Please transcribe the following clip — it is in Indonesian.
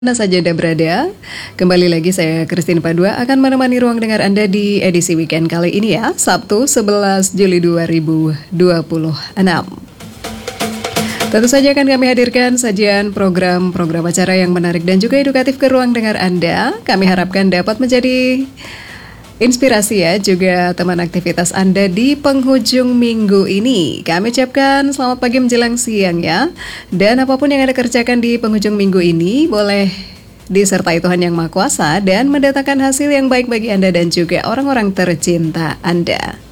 Mana saja Anda berada, kembali lagi saya Christine Padua akan menemani ruang dengar Anda di edisi weekend kali ini ya, Sabtu 11 Juli 2026. Tentu saja akan kami hadirkan sajian program acara yang menarik dan juga edukatif ke ruang dengar Anda. Kami harapkan dapat menjadi inspirasi ya, juga teman aktivitas Anda di penghujung minggu ini. Kami ucapkan selamat pagi menjelang siang ya. Dan apapun yang Anda kerjakan di penghujung minggu ini, boleh disertai Tuhan Yang Maha Kuasa dan mendatangkan hasil yang baik bagi Anda dan juga orang-orang tercinta Anda.